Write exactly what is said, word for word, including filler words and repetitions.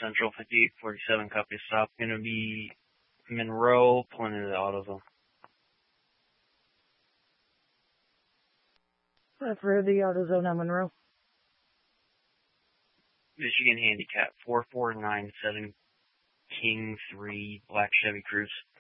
Central, fifty-eight forty-seven, copy stop. Gonna be Monroe, pulling into the AutoZone. For the AutoZone on Monroe. Michigan Handicap, four four nine seven, King three, Black Chevy Cruze.